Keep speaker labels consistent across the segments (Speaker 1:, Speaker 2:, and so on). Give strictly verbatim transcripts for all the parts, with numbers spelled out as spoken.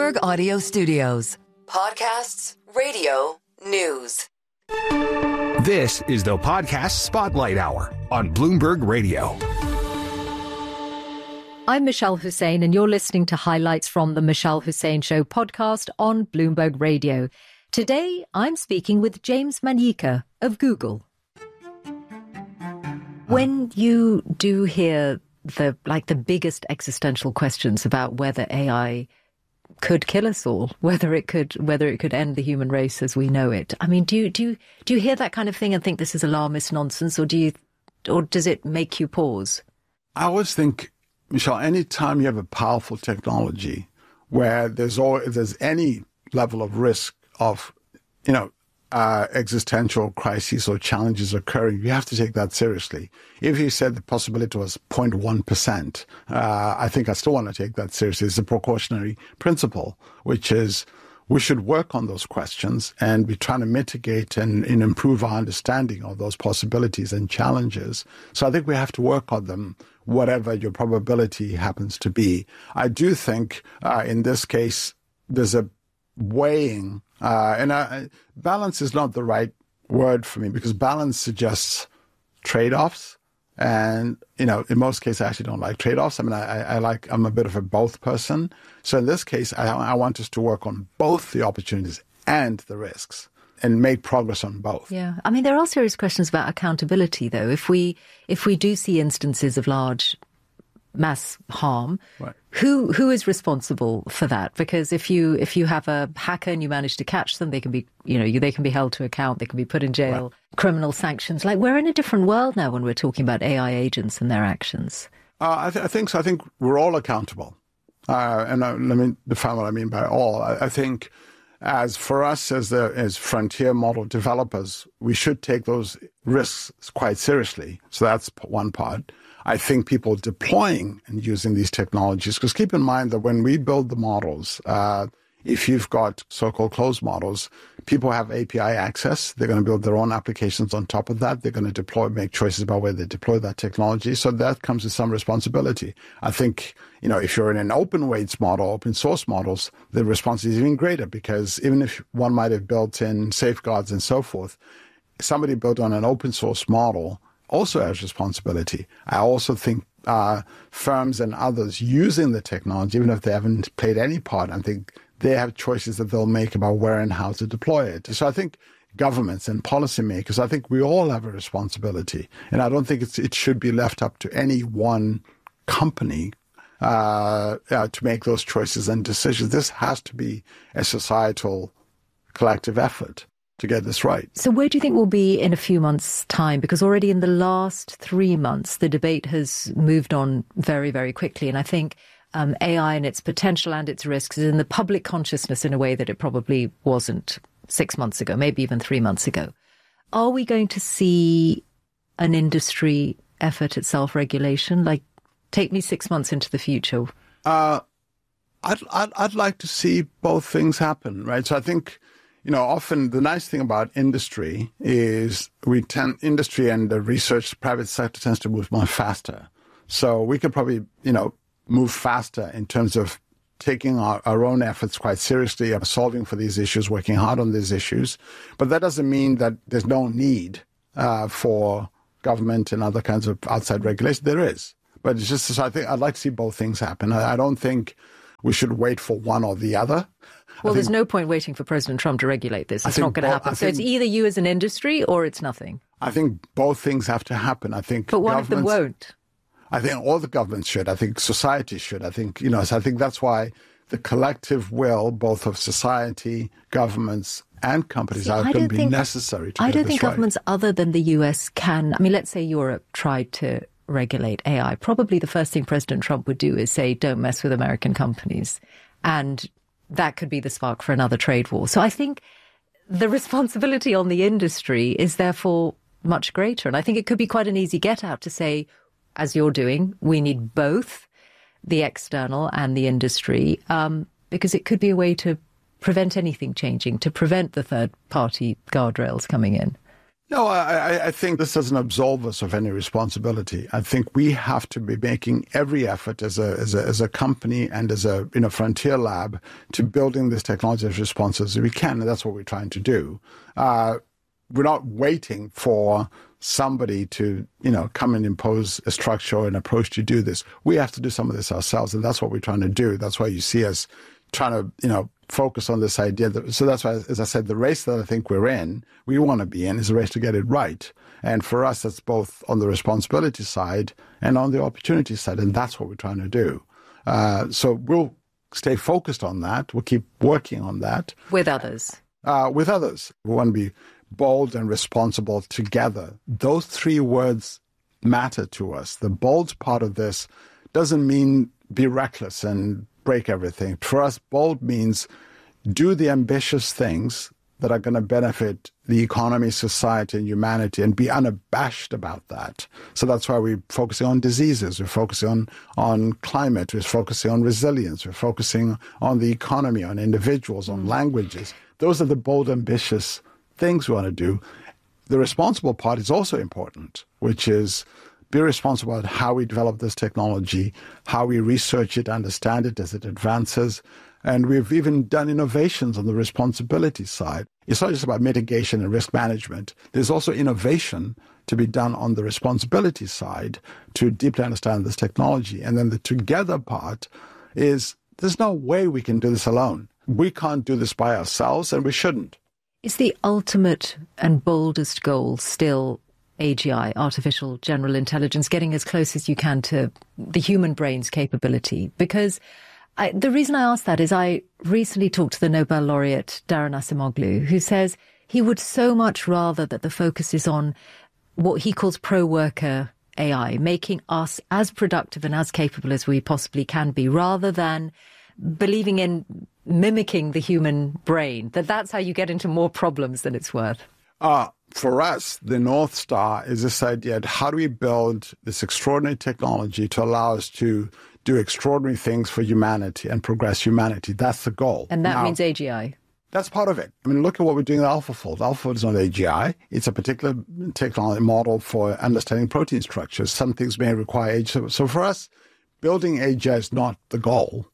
Speaker 1: Bloomberg Audio Studios. Podcasts, radio, news.
Speaker 2: This is the Podcast Spotlight Hour on Bloomberg Radio.
Speaker 3: I'm Michelle Hussein, and you're listening to highlights from the Michelle Hussein Show podcast on Bloomberg Radio. Today, I'm speaking with James Manyika of Google. When you do hear the like the biggest existential questions about whether A I could kill us all, whether it could whether it could end the human race as we know it, I mean, do you do you, do you hear that kind of thing and think this is alarmist nonsense, or do you, or does it make you pause?
Speaker 4: I always think, Michelle, any time you have a powerful technology where there's all, if there's any level of risk of, you know, uh, existential crises or challenges occurring, you have to take that seriously. If you said the possibility was zero point one percent, uh, I think I still want to take that seriously. It's a precautionary principle, which is we should work on those questions and be trying to mitigate and, and improve our understanding of those possibilities and challenges. So I think we have to work on them, whatever your probability happens to be. I do think uh, in this case, there's a weighing, uh, and uh, balance is not the right word for me, because balance suggests trade-offs. And, you know, in most cases, I actually don't like trade-offs. I mean, I, I like, I'm a bit of a both person. So in this case, I, I want us to work on both the opportunities and the risks and make progress on both.
Speaker 3: Yeah. I mean, there are serious questions about accountability, though. If we, if we do see instances of large mass harm, right, who who is responsible for that? Because if you if you have a hacker and you manage to catch them, they can be, you know, they can be held to account, they can be put in jail, right, criminal sanctions. Like, we're in a different world now when we're talking about A I agents and their actions.
Speaker 4: Uh, I, th- I think so. I think we're all accountable. Uh, and uh, let me define what I mean by all. I, I think as for us as the as frontier model developers, we should take those risks quite seriously. So that's one part. I think people deploying and using these technologies, because keep in mind that when we build the models, uh, if you've got so-called closed models, people have A P I access. They're going to build their own applications on top of that. They're going to deploy, make choices about where they deploy that technology. So that comes with some responsibility. I think, you know, if you're in an open weights model, open source models, the response is even greater, because even if one might have built in safeguards and so forth, somebody built on an open source model also has responsibility. I also think uh, firms and others using the technology, even if they haven't played any part, I think they have choices that they'll make about where and how to deploy it. So I think governments and policymakers, I think we all have a responsibility. And I don't think it's, it should be left up to any one company uh, uh, to make those choices and decisions. This has to be a societal collective effort to get this right.
Speaker 3: So where do you think we'll be in a few months' time? Because already in the last three months, the debate has moved on very, very quickly. And I think um, A I and its potential and its risks is in the public consciousness in a way that it probably wasn't six months ago, maybe even three months ago. Are we going to see an industry effort at self-regulation? Like, take me six months into the future.
Speaker 4: Uh, I'd, I'd, I'd like to see both things happen, right? So I think, you know, often the nice thing about industry is we tend, industry and the research private sector tends to move more faster. So we could probably, you know, move faster in terms of taking our, our own efforts quite seriously, of solving for these issues, working hard on these issues. But that doesn't mean that there's no need uh, for government and other kinds of outside regulation. There is. But it's just, so I think I'd like to see both things happen. I, I don't think we should wait for one or the other.
Speaker 3: Well, there's no point waiting for President Trump to regulate this. It's not going to happen. So it's either you as an industry or it's nothing.
Speaker 4: I think both things have to happen. I think,
Speaker 3: but one of them won't.
Speaker 4: I think all the governments should. I think society should. I think, you know, so I think that's why the collective will, both of society, governments, and companies, See, are going to be think, necessary to
Speaker 3: I
Speaker 4: get
Speaker 3: don't
Speaker 4: this
Speaker 3: think
Speaker 4: right.
Speaker 3: governments other than the U S can. I mean, let's say Europe tried to regulate A I. Probably the first thing President Trump would do is say, don't mess with American companies. And that could be the spark for another trade war. So I think the responsibility on the industry is therefore much greater. And I think it could be quite an easy get out to say, as you're doing, we need both the external and the industry, um, because it could be a way to prevent anything changing, to prevent the third party guardrails coming in.
Speaker 4: No, I, I think this doesn't absolve us of any responsibility. I think we have to be making every effort as a as a as a company and as a you know frontier lab to building this technology as responsive as we can, and that's what we're trying to do. Uh, we're not waiting for somebody to you know come and impose a structure or an approach to do this. We have to do some of this ourselves, and that's what we're trying to do. That's why you see us trying to you know. focus on this idea. That, so that's why, as I said, the race that I think we're in, we want to be in, is a race to get it right. And for us, that's both on the responsibility side and on the opportunity side, and that's what we're trying to do. Uh, so we'll stay focused on that. We'll keep working on that.
Speaker 3: With others.
Speaker 4: Uh, with others. We want to be bold and responsible together. Those three words matter to us. The bold part of this doesn't mean be reckless and break everything. For us, bold means do the ambitious things that are going to benefit the economy, society, and humanity, and be unabashed about that. So that's why we're focusing on diseases, we're focusing on, on climate, we're focusing on resilience, we're focusing on the economy, on individuals, on languages. Those are the bold, ambitious things we want to do. The responsible part is also important, which is be responsible about how we develop this technology, how we research it, understand it as it advances. And we've even done innovations on the responsibility side. It's not just about mitigation and risk management. There's also innovation to be done on the responsibility side to deeply understand this technology. And then the together part is there's no way we can do this alone. We can't do this by ourselves, and we shouldn't.
Speaker 3: Is the ultimate and boldest goal still A G I, artificial general intelligence, getting as close as you can to the human brain's capability? Because I, the reason I ask that is I recently talked to the Nobel laureate Daron Acemoglu, who says he would so much rather that the focus is on what he calls pro-worker A I, making us as productive and as capable as we possibly can be, rather than believing in mimicking the human brain, that that's how you get into more problems than it's worth.
Speaker 4: Uh, for us, the North Star is this idea of how do we build this extraordinary technology to allow us to do extraordinary things for humanity and progress humanity. That's the goal.
Speaker 3: And that
Speaker 4: now,
Speaker 3: means A G I.
Speaker 4: That's part of it. I mean, look at what we're doing at AlphaFold. AlphaFold is not A G I. It's a particular technology model for understanding protein structures. Some things may require A G I. So for us, building A G I is not the goal.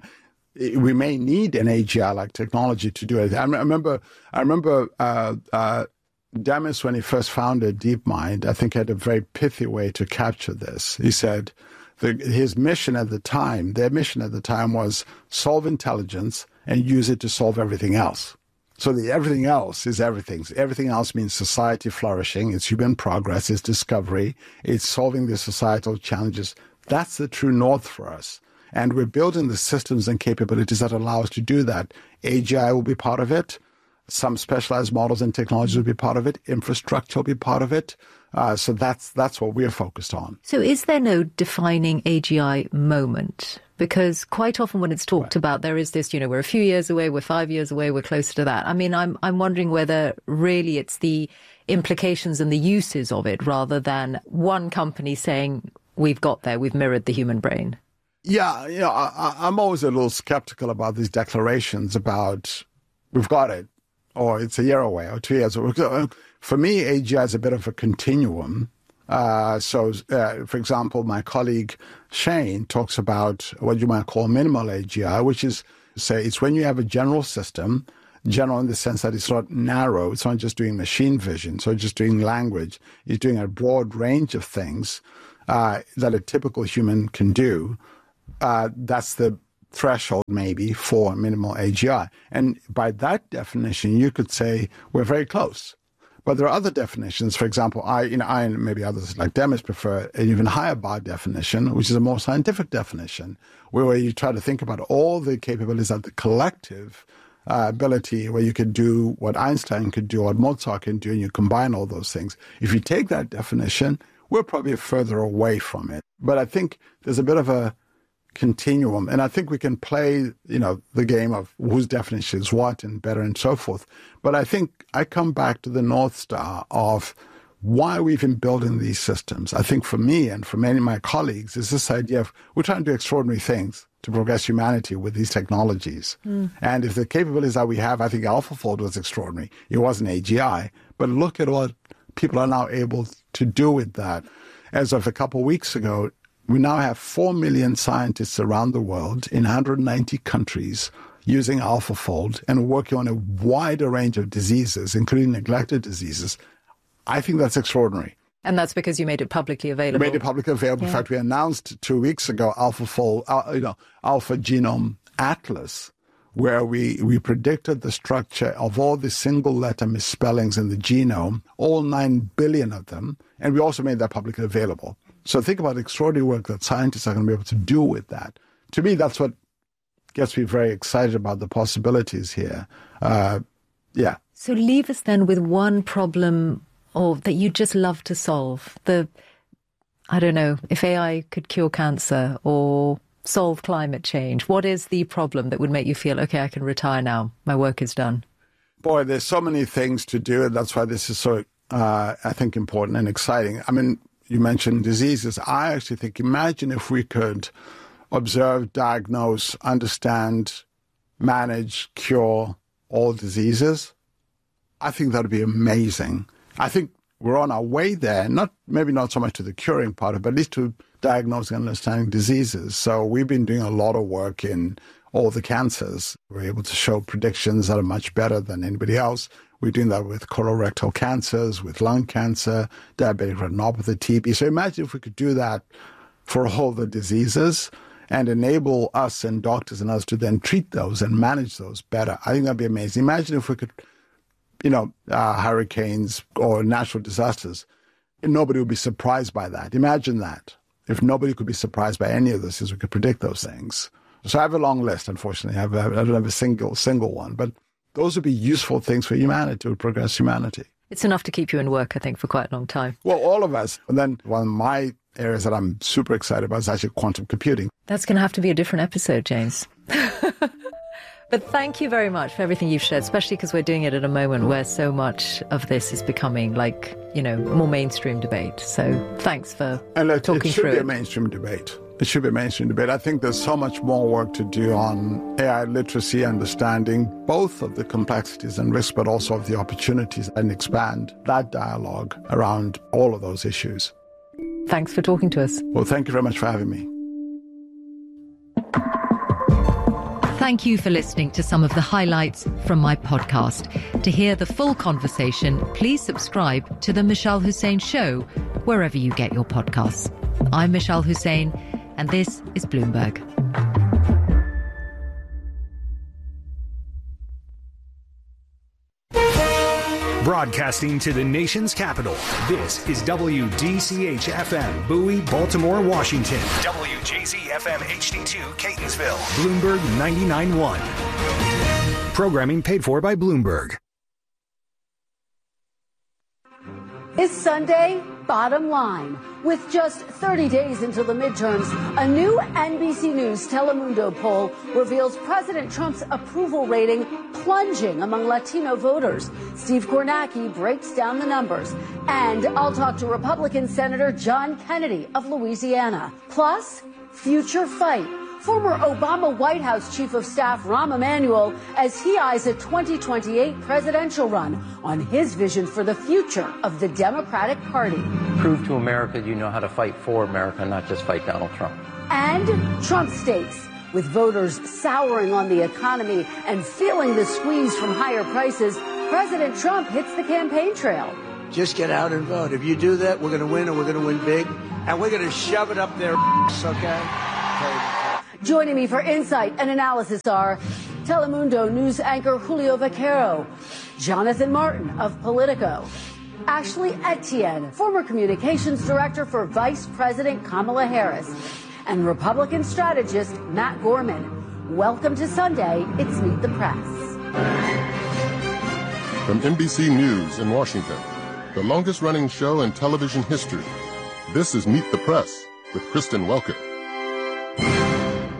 Speaker 4: We may need an A G I-like technology to do it. I remember, I remember uh, uh, Demis, when he first founded DeepMind, I think had a very pithy way to capture this. He said the, his mission at the time, their mission at the time was solve intelligence and use it to solve everything else. So the everything else is everything. Everything else means society flourishing, it's human progress, it's discovery, it's solving the societal challenges. That's the true north for us. And we're building the systems and capabilities that allow us to do that. A G I will be part of it. Some specialized models and technologies will be part of it. Infrastructure will be part of it. Uh, so that's that's what we're focused on.
Speaker 3: So is there no defining A G I moment? Because quite often when it's talked right. about, there is this, you know, we're a few years away, we're five years away, we're closer to that. I mean, I'm I'm wondering whether really it's the implications and the uses of it rather than one company saying, we've got there, we've mirrored the human brain.
Speaker 4: Yeah, you know, I, I'm always a little skeptical about these declarations about we've got it, or it's a year away, or two years away. For me, A G I is a bit of a continuum. Uh, so, uh, for example, my colleague Shane talks about what you might call minimal A G I, which is, say, it's when you have a general system, general in the sense that it's not narrow, it's not just doing machine vision, so just doing language, it's doing a broad range of things uh, that a typical human can do. Uh, that's the threshold maybe for minimal A G I. And by that definition, you could say we're very close. But there are other definitions. For example, I, you know, I and maybe others like Demis prefer an even higher bar definition, which is a more scientific definition, where you try to think about all the capabilities of the collective uh, ability, where you could do what Einstein could do, what Mozart can do, and you combine all those things. If you take that definition, we're probably further away from it. But I think there's a bit of a continuum, and I think we can play, you know, the game of whose definition is what and better and so forth. But I think I come back to the North Star of why we've been building these systems. I think for me and for many of my colleagues is this idea of we're trying to do extraordinary things to progress humanity with these technologies. Mm. And if the capabilities that we have, I think AlphaFold was extraordinary. It wasn't A G I, but look at what people are now able to do with that. As of a couple of weeks ago, we now have four million scientists around the world in one hundred ninety countries using AlphaFold and working on a wider range of diseases, including neglected diseases. I think that's extraordinary.
Speaker 3: And that's because you made it publicly available.
Speaker 4: We made it publicly available. Yeah. In fact, we announced two weeks ago AlphaFold, uh, you know, Alpha Genome Atlas, where we, we predicted the structure of all the single-letter misspellings in the genome, all nine billion of them, and we also made that publicly available. So think about the extraordinary work that scientists are going to be able to do with that. To me, that's what gets me very excited about the possibilities here. Uh, yeah.
Speaker 3: So leave us then with one problem or that you'd just love to solve. The, I don't know, if A I could cure cancer or solve climate change, what is the problem that would make you feel, okay, I can retire now, my work is done?
Speaker 4: Boy, there's so many things to do, and that's why this is so, uh, I think, important and exciting. I mean, you mentioned diseases. I actually think, imagine if we could observe, diagnose, understand, manage, cure all diseases. I think that would be amazing. I think we're on our way there, not maybe not so much to the curing part of it, but at least to diagnosing and understanding diseases. So we've been doing a lot of work in all the cancers. We're able to show predictions that are much better than anybody else. We're doing that with colorectal cancers, with lung cancer, diabetic retinopathy, T B. So imagine if we could do that for all the diseases and enable us and doctors and us to then treat those and manage those better. I think that'd be amazing. Imagine if we could, you know, uh, hurricanes or natural disasters, and nobody would be surprised by that. Imagine that. If nobody could be surprised by any of this, as we could predict those things. So I have a long list, unfortunately. I, have, I don't have a single single one, but those would be useful things for humanity, to progress humanity.
Speaker 3: It's enough to keep you in work, I think, for quite a long time.
Speaker 4: Well, all of us. And then one of my areas that I'm super excited about is actually quantum computing.
Speaker 3: That's going to have to be a different episode, James. But thank you very much for everything you've shared, especially because we're doing it at a moment where so much of this is becoming like, you know, more mainstream debate. So thanks for
Speaker 4: and it,
Speaker 3: talking
Speaker 4: it should
Speaker 3: through
Speaker 4: be
Speaker 3: it.
Speaker 4: a mainstream debate. It should be a mainstream debate. I think there's so much more work to do on A I literacy, understanding both of the complexities and risks, but also of the opportunities, and expand that dialogue around all of those issues.
Speaker 3: Thanks for talking to us.
Speaker 4: Well, thank you very much for having me.
Speaker 3: Thank you for listening to some of the highlights from my podcast. To hear the full conversation, please subscribe to The Mishal Hussain Show, wherever you get your podcasts. I'm Mishal Hussain, and this is Bloomberg.
Speaker 2: Broadcasting to the nation's capital, this is W D C H F M, Bowie, Baltimore, Washington. W J Z F M H D two, Catonsville. Bloomberg ninety-nine point one. Programming paid for by Bloomberg.
Speaker 5: It's Sunday, bottom line. With just thirty days until the midterms, a new N B C News Telemundo poll reveals President Trump's approval rating plunging among Latino voters. Steve Kornacki breaks down the numbers. And I'll talk to Republican Senator John Kennedy of Louisiana. Plus, future fight. Former Obama White House Chief of Staff Rahm Emanuel as he eyes a twenty twenty-eight presidential run on his vision for the future of the Democratic Party.
Speaker 6: Prove to America you know how to fight for America, not just fight Donald Trump.
Speaker 5: And Trump stakes. With voters souring on the economy and feeling the squeeze from higher prices, President Trump hits the campaign trail.
Speaker 7: Just get out and vote. If you do that, we're going to win, and we're going to win big. And we're going to shove it up their ass, okay?
Speaker 5: Joining me for insight and analysis are Telemundo news anchor Julio Vaquero, Jonathan Martin of Politico, Ashley Etienne, former communications director for Vice President Kamala Harris, and Republican strategist Matt Gorman. Welcome to Sunday. It's Meet the Press.
Speaker 8: From N B C News in Washington, the longest-running show in television history, this is Meet the Press with Kristen Welker.
Speaker 5: Good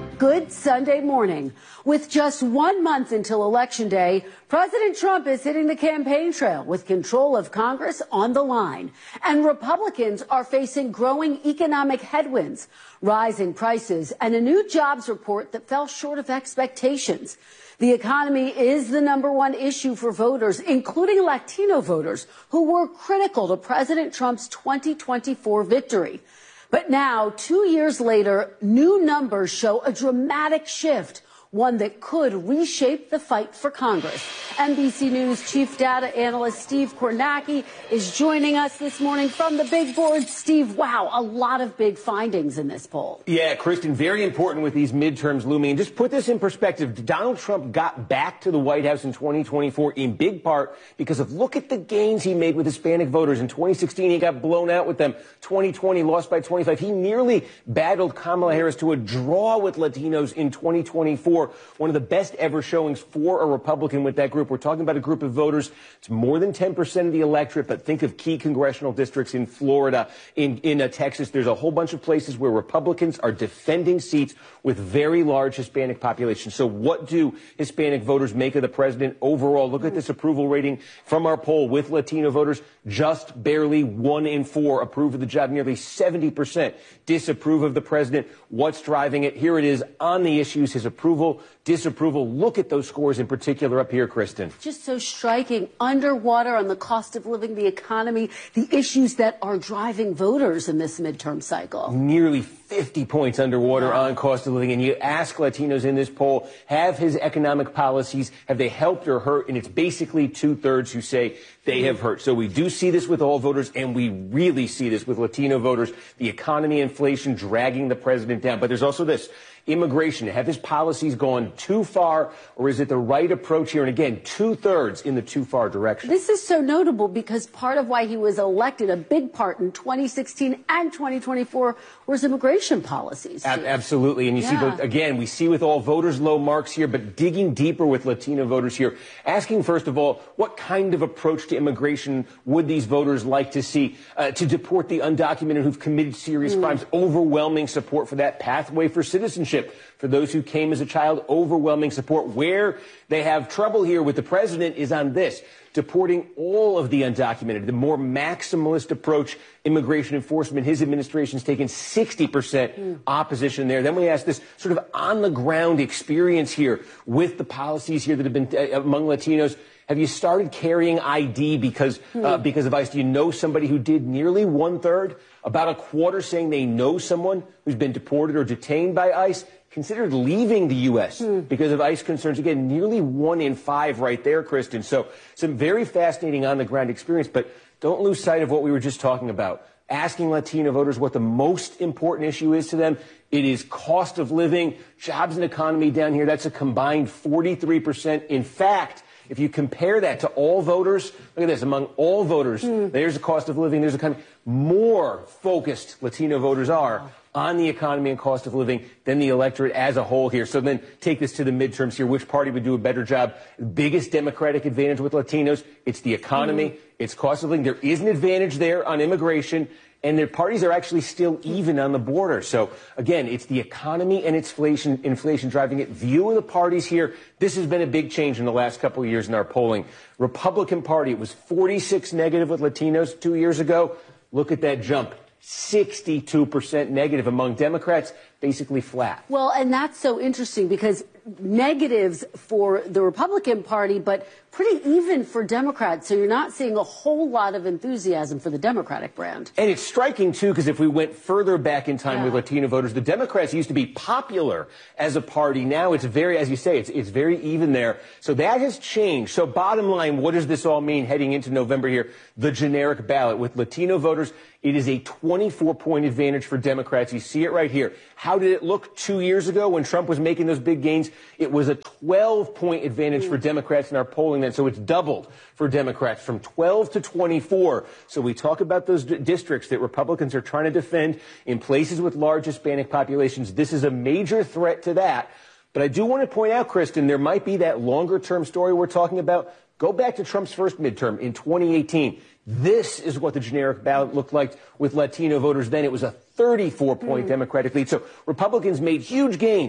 Speaker 5: It's Sunday morning. With just one month until Election Day, President Trump is hitting the campaign trail with control of Congress on the line. And Republicans are facing growing economic headwinds, rising prices, and a new jobs report that fell short of expectations. The economy is the number one issue for voters, including Latino voters, who were critical to President Trump's twenty twenty-four victory. But now, two years later, new numbers show a dramatic shift, one that could reshape the fight for Congress. N B C News chief data analyst Steve Kornacki is joining us this morning from the big board. Steve, wow, a lot of big findings in this poll.
Speaker 9: Yeah, Kristen, very important with these midterms looming. And just put this in perspective, Donald Trump got back to the White House in twenty twenty-four in big part because of look at the gains he made with Hispanic voters. In twenty sixteen, he got blown out with them. twenty twenty, lost by twenty-five. He nearly battled Kamala Harris to a draw with Latinos in twenty twenty-four. One of the best ever showings for a Republican with that group. We're talking about a group of voters. It's more than ten percent of the electorate, but think of key congressional districts in Florida, in, in uh, Texas. There's a whole bunch of places where Republicans are defending seats with very large Hispanic populations. So what do Hispanic voters make of the president overall? Look at this approval rating from our poll with Latino voters. Just barely one in four approve of the job. Nearly seventy percent disapprove of the president. What's driving it? Here it is on the issues, his approval, disapproval. Look at those scores in particular up here, Kristen.
Speaker 5: Just so striking. Underwater on the cost of living, the economy, the issues that are driving voters in this midterm cycle.
Speaker 9: Nearly fifty points underwater wow. on cost of living. And you ask Latinos in this poll, have his economic policies, have they helped or hurt? And it's basically two-thirds who say they have hurt. So we do see this with all voters, and we really see this with Latino voters. The economy, inflation dragging the president down. But there's also this. Immigration, have his policies gone too far, or is it the right approach here? And again, two-thirds in the too far direction.
Speaker 5: This is so notable because part of why he was elected, a big part in twenty sixteen and twenty twenty-four, was immigration policies.
Speaker 9: A- absolutely. And you yeah. see, both, again, we see with all voters low marks here, but digging deeper with Latino voters here, asking, first of all, what kind of approach to immigration would these voters like to see uh, to deport the undocumented who've committed serious mm. crimes? Overwhelming support for that pathway for citizenship. For those who came as a child, overwhelming support. Where they have trouble here with the president is on this, deporting all of the undocumented, the more maximalist approach, immigration enforcement. His administration's taken sixty percent mm. opposition there. Then we ask this sort of on-the-ground experience here with the policies here that have been uh, among Latinos. Have you started carrying I D because mm. uh, because of ICE? Do you know somebody who did? Nearly one-third, about a quarter saying they know someone who's been deported or detained by ICE, considered leaving the U S mm. because of ICE concerns. Again, nearly one in five right there, Kristen. So some very fascinating on-the-ground experience, but don't lose sight of what we were just talking about. Asking Latino voters what the most important issue is to them. It is cost of living, jobs and economy down here. That's a combined forty-three percent. In fact, if you compare that to all voters, look at this, among all voters, mm. there's the cost of living, there's a kind of more focused Latino voters are wow. on the economy and cost of living than the electorate as a whole here. So then take this to the midterms here. Which party would do a better job? Biggest Democratic advantage with Latinos, it's the economy, mm. it's cost of living. There is an advantage there on immigration. And their parties are actually still even on the border. So, again, it's the economy and inflation, inflation driving it. View of the parties here. This has been a big change in the last couple of years in our polling. Republican Party, it was forty-six negative with Latinos two years ago. Look at that jump. sixty-two percent negative among Democrats, basically flat.
Speaker 5: Well, and that's so interesting because negatives for the Republican Party, but pretty even for Democrats. So you're not seeing a whole lot of enthusiasm for the Democratic brand.
Speaker 9: And it's striking, too, because if we went further back in time yeah. with Latino voters, the Democrats used to be popular as a party. Now it's very, as you say, it's, it's very even there. So that has changed. So bottom line, what does this all mean heading into November here? The generic ballot with Latino voters. It is a twenty-four point advantage for Democrats. You see it right here. How did it look two years ago when Trump was making those big gains? It was a twelve point advantage for Democrats in our polling then. So it's doubled for Democrats from twelve to twenty-four. So we talk about those d- districts that Republicans are trying to defend in places with large Hispanic populations. This is a major threat to that. But I do want to point out, Kristen, there might be that longer term story we're talking about. Go back to Trump's first midterm in twenty eighteen. This is what the generic ballot looked like with Latino voters then. It was a thirty-four point mm. Democratic lead. So Republicans made huge gains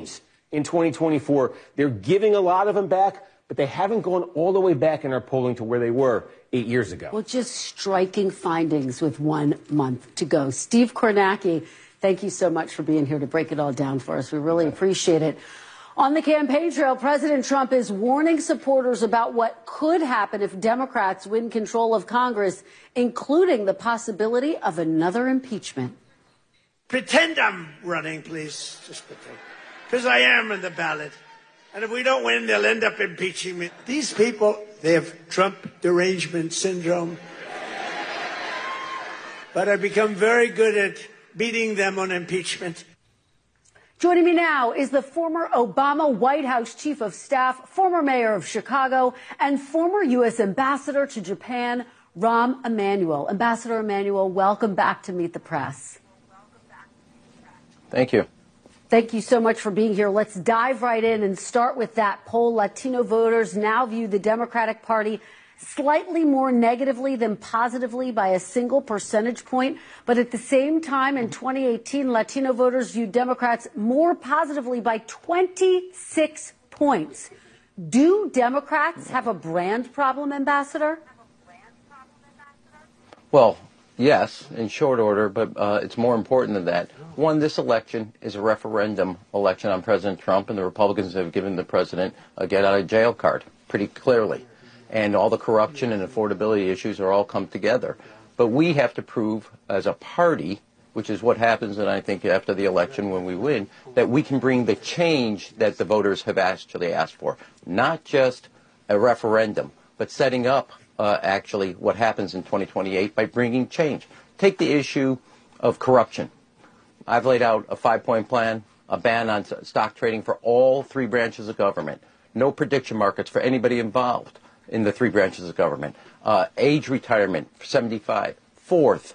Speaker 9: in twenty twenty-four. They're giving a lot of them back, but they haven't gone all the way back in our polling to where they were eight years ago.
Speaker 5: Well, just striking findings with one month to go. Steve Kornacki, thank you so much for being here to break it all down for us. We really appreciate it. On the campaign trail, President Trump is warning supporters about what could happen if Democrats win control of Congress, including the possibility of another impeachment.
Speaker 7: Pretend I'm running, please. Just pretend. Because I am in the ballot. And if we don't win, they'll end up impeaching me. These people, they have Trump derangement syndrome. But I've become very good at beating them on impeachment.
Speaker 5: Joining me now is the former Obama White House Chief of Staff, former mayor of Chicago, and former U S Ambassador to Japan, Rahm Emanuel. Ambassador Emanuel, welcome back to Meet the Press.
Speaker 6: Thank you.
Speaker 5: Thank you so much for being here. Let's dive right in and start with that poll. Latino voters now view the Democratic Party slightly more negatively than positively by a single percentage point. But at the same time, in twenty eighteen, Latino voters viewed Democrats more positively by twenty-six points. Do Democrats have a brand problem, Ambassador?
Speaker 6: Well, yes, in short order, but uh, it's more important than that. One, this election is a referendum election on President Trump, and the Republicans have given the president a get-out-of-jail card pretty clearly. And all the corruption and affordability issues are all come together. But we have to prove as a party, which is what happens, and I think after the election when we win, that we can bring the change that the voters have actually asked for. Not just a referendum, but setting up uh, actually what happens in twenty twenty-eight by bringing change. Take the issue of corruption. I've laid out a five-point plan, a ban on stock trading for all three branches of government, no prediction markets for anybody involved in the three branches of government, uh, age retirement for seventy-five. Fourth,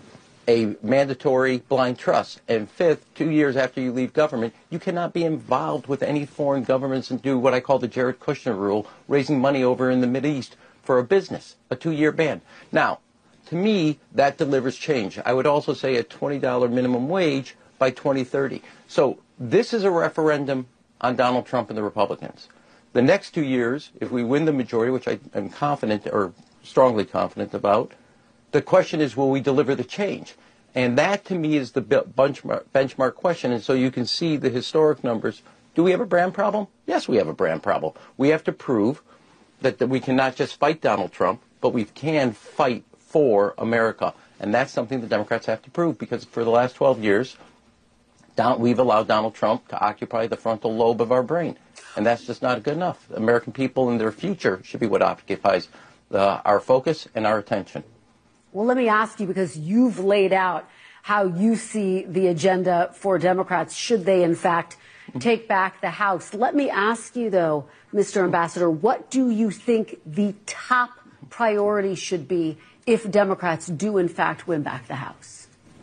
Speaker 6: a mandatory blind trust. And fifth, two years after you leave government, you cannot be involved with any foreign governments and do what I call the Jared Kushner rule, raising money over in the Mideast for a business, a two-year ban. Now, to me, that delivers change. I would also say a twenty dollars minimum wage by twenty thirty. So this is a referendum on Donald Trump and the Republicans. The next two years, if we win the majority, which I am confident or strongly confident about, the question is, will we deliver the change? And that, to me, is the benchmark, benchmark question. And so you can see the historic numbers. Do we have a brand problem? Yes, we have a brand problem. We have to prove that, that we can not just fight Donald Trump, but we can fight for America. And that's something the Democrats have to prove, because for the last twelve years, Don, we've allowed Donald Trump to occupy the frontal lobe of our brain. And that's just not good enough. The American people and their future should be what occupies the, our focus and our attention.
Speaker 5: Well, let me ask you, because you've laid out how you see the agenda for Democrats, should they, in fact, take back the House. Let me ask you, though, Mister Ambassador, what do you think the top priority should be if Democrats do, in fact, win back the House?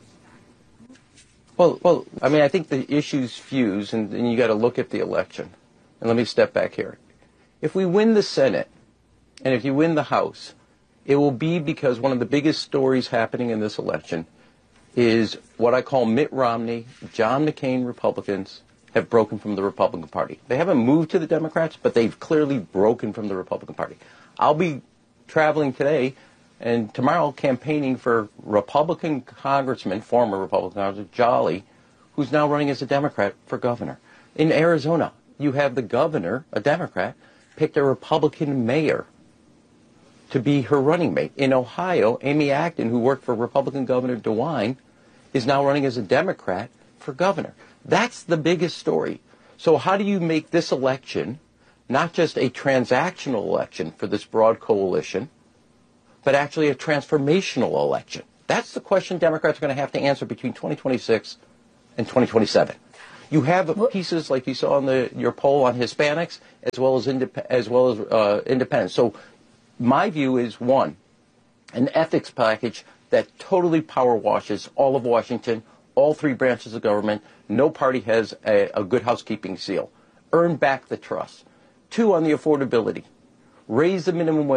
Speaker 6: Well, well, I mean, I think the issues fuse, and, and you got to look at the election. And let me step back here. If we win the Senate, and if you win the House, it will be because one of the biggest stories happening in this election is what I call Mitt Romney, John McCain Republicans have broken from the Republican Party. They haven't moved to the Democrats, but they've clearly broken from the Republican Party. I'll be traveling today and tomorrow campaigning for Republican Congressman, former Republican Congressman, Jolly, who's now running as a Democrat for governor. In Arizona, you have the governor, a Democrat, picked a Republican mayor to be her running mate. In Ohio, Amy Acton, who worked for Republican Governor DeWine, is now running as a Democrat for governor. That's the biggest story. So how do you make this election not just a transactional election for this broad coalition, but actually a transformational election? That's the question Democrats are going to have to answer between twenty twenty-six and twenty twenty-seven. You have pieces like you saw in the, your poll on Hispanics, as well as indep- as well as uh, independents. So my view is, one, an ethics package that totally power washes all of Washington, all three branches of government. No party has a, a good housekeeping seal. Earn back the trust. Two, on the affordability. Raise the minimum wage.